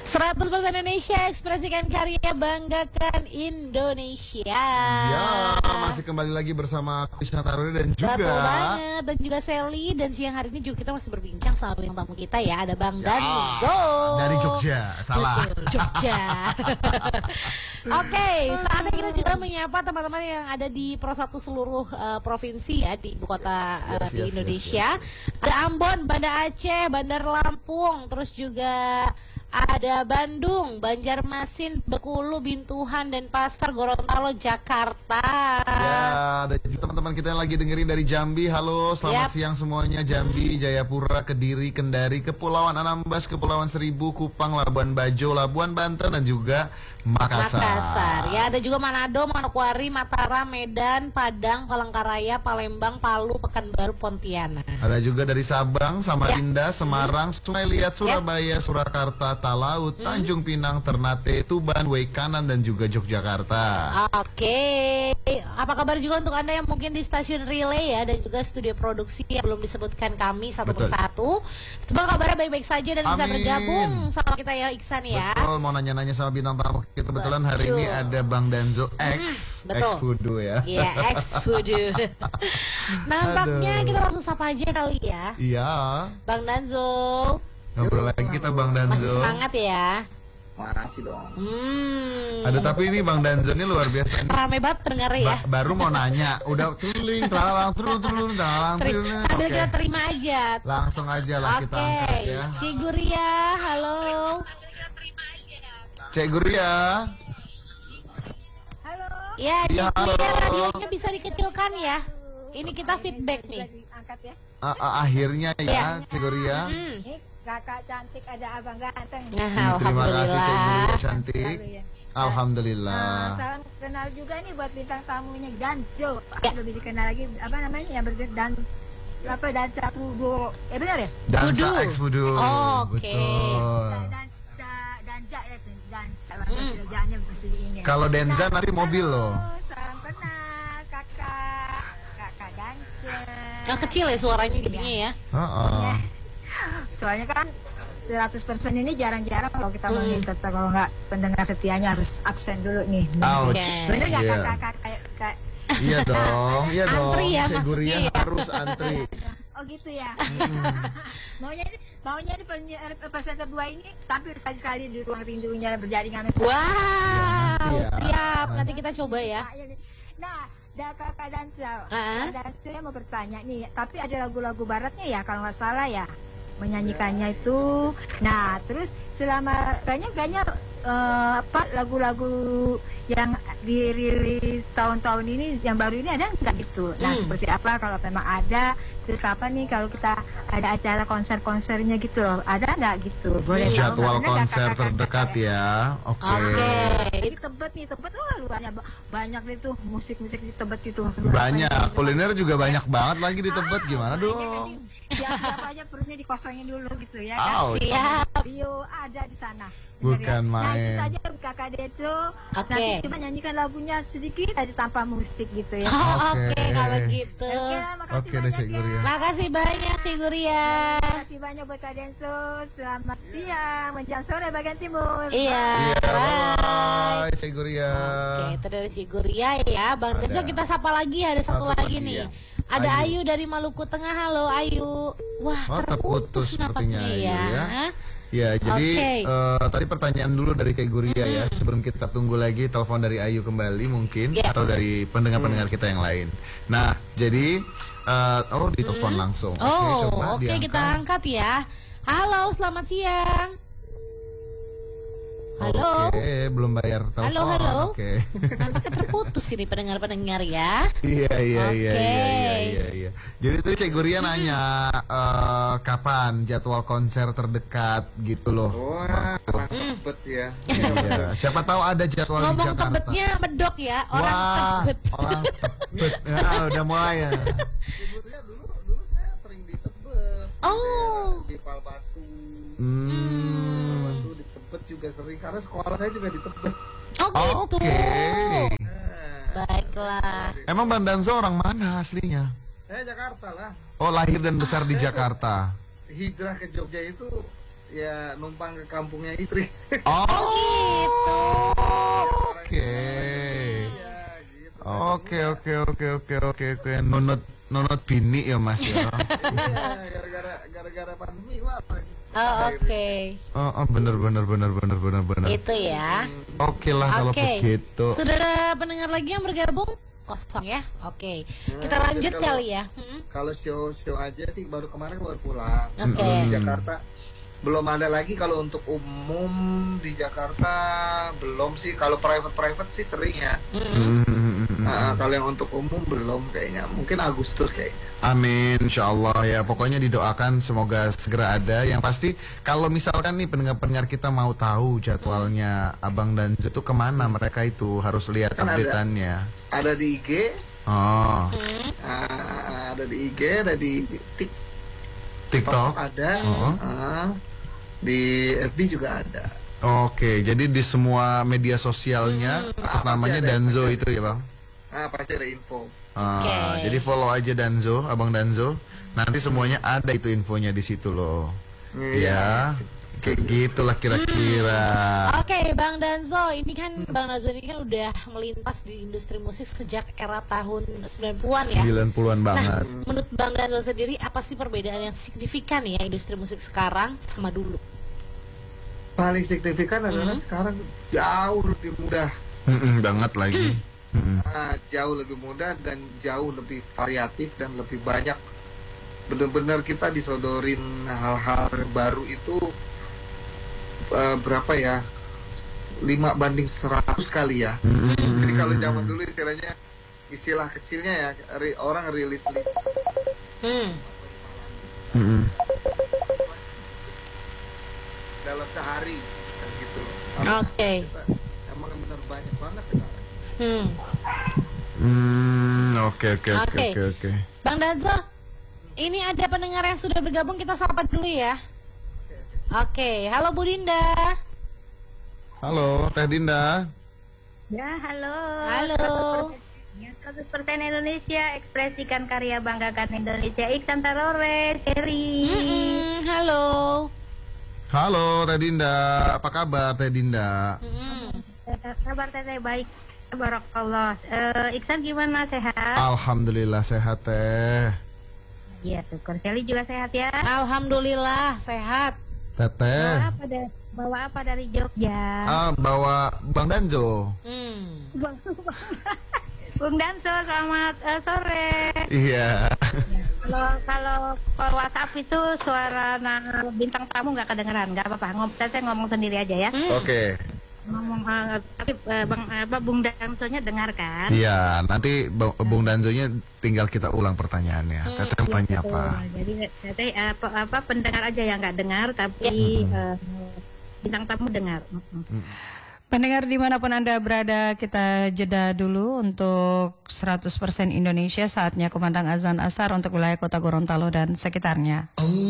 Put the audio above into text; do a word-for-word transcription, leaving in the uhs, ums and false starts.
seratus persen Indonesia, ekspresikan karya, banggakan Indonesia. Ya, masih kembali lagi bersama Krisna Taruri dan juga Betul banget, dan juga Sally. Dan siang hari ini juga kita masih berbincang sama bintang tamu kita ya. Ada Bang ya, Danzo dari Jogja, salah. Betul, Jogja. Oke, okay, saatnya kita juga menyapa teman-teman yang ada di Pro satu seluruh uh, provinsi ya di ibu kota uh, yes, di yes, Indonesia. yes, yes, yes. Ada Ambon, Banda Aceh, Bandar Lampung, terus juga ada Bandung, Banjarmasin, Bengkulu, Bintuhan, dan Pasar, Gorontalo, Jakarta. Ya, ada juga teman-teman kita yang lagi dengerin dari Jambi. Halo, selamat yep. siang semuanya. Jambi, Jayapura, Kediri, Kendari, Kepulauan Anambas, Kepulauan Seribu, Kupang, Labuan Bajo, Labuan Banten, dan juga Makassar. Makassar. Ya, ada juga Manado, Manokwari, Mataram, Medan, Padang, Palangkaraya, Palembang, Palu, Pekanbaru, Pontianak. Ada juga dari Sabang, Samarinda, ya. Semarang, Sungai Liat, Surabaya, ya. Surakarta, Talaut, hmm. Tanjung Pinang, Ternate, Tuban, Waikanan, dan juga Yogyakarta. Oke, apa kabar juga untuk Anda yang mungkin di stasiun relay ya, dan juga studio produksi yang belum disebutkan kami satu Betul. persatu. Semoga kabarnya baik-baik saja dan Amin. bisa bergabung sama kita ya, Iksan ya. Betul, mau nanya-nanya sama bintang tamu kita. Kebetulan hari ini ada Bang Danzo X, hmm, X Fudu ya. Iya, X Fudu. Nampaknya kita langsung sapa aja kali ya. Iya. Bang Danzo. Ngobrol lagi kita Bang Danzo. Masih semangat ya. Makasih dong. Hmm. Ada tapi ini Bang Danzo ini luar biasa. Ini rame banget pendengar ya. Ba baru mau nanya, udah tuling, telalang, turun, turun, telalang, turun. Sambil kita terima aja. Langsung aja lah kita angkat ya. Cik Guria, halo. Cik Guria. Halo. Ya, Cik Guria, radionya bisa dikecilkan ya. Ini kita feedback nih. Angkat ya. A -a Akhirnya ya, ya. Cik Guria. Hmm. Kakak cantik, ada abang ganteng. Nah, terima kasih Cik Guria cantik. Ya. Alhamdulillah. Nah, salam kenal juga nih buat bintang tamunya Danzo. Ya. Belum bisa kenal lagi apa namanya yang berdans apa dansa Fudu. Ya benar ya? Dansa X Fudu. Oh, oke. Okay. Dansa dansa ya dansa bahasa bersihnya. Kalau Denza nanti mobil loh. Salam kenal kakak. Kakak dansa. Yang kecil ya suaranya jadinya ya. Heeh. Soalnya kan seratus persen ini jarang-jarang kalau kita mau minta, kalau nggak pendengar setianya harus absen dulu nih. Okay. Bener nggak yeah. kakak kayak kayak iya dong, iya dong. Antri ya, Cik Guria ya. harus antri. Oh gitu ya. maunya maunya di persen kedua ini tampil sekali-sekali di ruang rindunya berjaringan. Wow, ya. Siap. Nanti kita coba ya. Nah, dah kakak Danza, uh-huh. Danza mau bertanya nih, tapi ada lagu-lagu baratnya ya kalau nggak salah ya. Menyanyikannya itu, nah terus selama kayaknya kayaknya uh, apa lagu-lagu yang dirilis tahun-tahun ini yang baru ini ada nggak gitu? Nah hmm. seperti apa kalau memang ada? Terus apa nih kalau kita ada acara konser-konsernya gitu loh? Ada nggak gitu? Boleh hmm. Jadwal tahu, konser kakak, terdekat kakak, ya. Oke. Okay. Okay. Jadi Tebet nih, Tebet oh luarnya banyak itu musik-musik di Tebet itu. Banyak, kuliner juga banyak banget lagi di Tebet. Gimana dong? Siap-siap aja perutnya dikosongin dulu gitu ya kan. Oh, siap. Yo ada di sana. Bukan ya? main. Nah itu saja kakak Dejo. Okay. Nanti cuma nyanyikan lagunya sedikit tadi tanpa musik gitu ya. Oh, Oke okay. okay, kalau gitu. Oke, makasih okay, banyak ya. ya. Makasih banyak Cik Guria. Makasih banyak buat Kak Denso. Selamat siang menjelang sore bagian timur. Iya. Bye. Bye Cik Guria. Oke, itu dari Cik Guria ya. Bang Denso kita sapa lagi, ada satu, satu lagi, lagi nih. Ya. Ada Ayu. Ayu dari Maluku Tengah. Halo Ayu. Wah, oh, terputus, terputus nampaknya ya. ya. Ya, jadi okay. uh, tadi pertanyaan dulu dari Kak Guria mm. ya. Sebelum kita tunggu lagi telepon dari Ayu kembali mungkin yeah. atau dari pendengar-pendengar mm. kita yang lain. Nah, jadi uh, oh ditelepon mm. langsung. Oh, oke okay, okay, kita angkat ya. Halo, selamat siang. Halo. Oke, okay, belum bayar telepon. Halo, halo. Oke. Okay. Nampaknya terputus ini pendengar-pendengar ya. Iya, iya, okay. iya, iya, iya, iya. Jadi tuh Cik Guria hmm. nanya uh, kapan jadwal konser terdekat gitu loh. Wah, orang Tebet ya. Iya. Siapa tahu ada jadwal ngomong di Jakarta. Tebetnya medok ya, orang Wah, Tebet. Orang Tebet. Ya, udah mulai ya. Liburnya dulu dulu saya sering di Tebet. Oh. Di Palbatu. Hmm. Palbatu di Tebet juga sering karena sekolah saya juga di Tebet. Oh gitu. Oke. Okay. Baiklah. Emang Bang Danzo orang mana aslinya? Saya Jakarta lah. Oh, lahir dan besar di Saya Jakarta. Hijrah ke Jogja itu ya numpang ke kampungnya istri. Oh, gitu. Oke. Iya, gitu. Oke, oke, oke, oke, oke, oke. Nunut, nunut bini ya Mas ya. Iya, gara-gara gara-gara pandemi wah. Oh, oke. Oh, oh, bener, bener, bener, bener, bener, bener. Itu ya. Oke lah kalau Oke. begitu. Sudah ada pendengar lagi yang bergabung? Kosong ya. Oke. Kita Nah, lanjut jadi kalau- kali ya. Hmm. Kalau show-show aja sih baru kemarin baru pulang. Oke. Kalau di Jakarta belum ada lagi. Kalau untuk umum di Jakarta belum sih. Kalau private-private sih sering ya. Hmm. Nah, kalau yang untuk umum belum kayaknya. Mungkin Agustus kayaknya. Amin, insya Allah ya. Pokoknya didoakan semoga segera ada. Yang pasti kalau misalkan nih pendengar-pendengar kita mau tahu jadwalnya Abang Danzo itu kemana, mereka itu harus lihat Kan ada. update-annya. Ada di I G, Oh, ah, ada di I G, ada di TikTok TikTok. ada, Oh. ah, di F B juga ada. Oke, jadi di semua media sosialnya atas Ah, namanya pasti ada, Danzo pasti itu ya Bang. Ah, pasti ada info. Ah, Oke. Jadi follow aja Danzo, Abang Danzo. Nanti semuanya ada itu infonya di situ loh. Ya, kayak gitulah kira-kira. Oke, Bang Danzo, ini kan Bang Danzo ini kan udah melintas di industri musik sejak era tahun sembilan puluhan ya. sembilan puluhan Nah, banget. menurut Bang Danzo sendiri apa sih perbedaan yang signifikan ya industri musik sekarang sama dulu? Paling signifikan adalah sekarang jauh lebih mudah. Mm-mm, banget lagi. Mm-mm. Ah, jauh lebih mudah dan jauh lebih variatif dan lebih banyak. Benar-benar kita disodorin hal-hal baru itu eh, berapa ya? lima banding seratus kali ya. Jadi kalau zaman dulu istilahnya istilah kecilnya ya ri- orang rilis li- Hmm. Mm-mm. dalam sehari kan gitu. Oke. Kita- Emang benar banyak banget sekarang. Hmm. Hmm, oke oke oke Oke. oke oke. Bang Danzo, ini ada pendengar yang sudah bergabung, kita sapa dulu ya. Oke, halo Bu Dinda. Halo, Teh Dinda. Ya, halo. Halo. Ya, seratus persen Indonesia, ekspresikan karya, banggakan Indonesia. Iksan Tarore, Sherry. Mm-mm, halo. Halo Teh Dinda, apa kabar Teh Dinda? Mm-mm. Kabar teteh baik. Barakallah. Eh, Iksan gimana, sehat? Alhamdulillah sehat Teh. Iya, syukur. Sherry juga sehat ya. Alhamdulillah sehat. Bawa Teteh. apa, da- bawa apa dari Jogja? Ah, bawa Bang Danzo. Hmm. Bang, Bung Danso, selamat eh, sore. Iya. Kalau kalau kalau WhatsApp itu suara na- bintang tamu nggak kedengeran, nggak apa-apa. Ngom, saya ngomong sendiri aja ya. Oke. Ngomong eh, tapi eh, bang apa Bung Dansonya dengar kan? Iya, nanti Bang- Bung Danzonya tinggal kita ulang pertanyaannya. Teteh mau tanya Betul. apa? Jadi saya apa, apa pendengar aja yang nggak dengar, tapi eh, bintang tamu dengar. Mm-mm. Pendengar dimanapun Anda berada, kita jeda dulu untuk seratus persen Indonesia. Saatnya kumandang azan asar untuk wilayah kota Gorontalo dan sekitarnya.